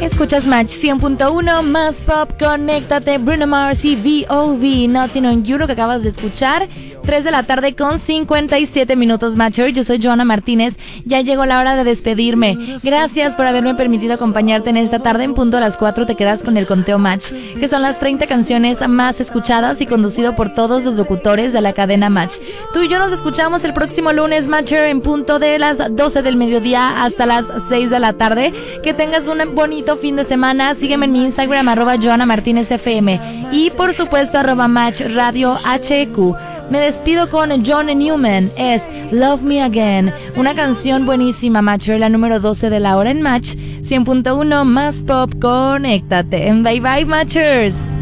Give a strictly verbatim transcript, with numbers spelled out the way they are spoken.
Escuchas Match cien punto uno, más pop, conéctate, Bruno Mars y V O V, Nothing on You, lo que acabas de escuchar. tres de la tarde con cincuenta y siete minutos, Matcher. Yo soy Joana Martínez. Ya llegó la hora de despedirme. Gracias por haberme permitido acompañarte en esta tarde. En punto a las cuatro te quedas con el conteo Match, que son las treinta canciones más escuchadas y conducido por todos los locutores de la cadena Match. Tú y yo nos escuchamos el próximo lunes, Matcher, en punto de las doce del mediodía hasta las seis de la tarde. Que tengas un bonito fin de semana. Sígueme en mi Instagram, arroba Joana Martínez F M. Y por supuesto, arroba Match Radio H E Q. Me despido con John Newman, es Love Me Again, una canción buenísima, Matcher, la número doce de la hora en Match, cien punto uno, más pop, conéctate. Bye bye, Matchers.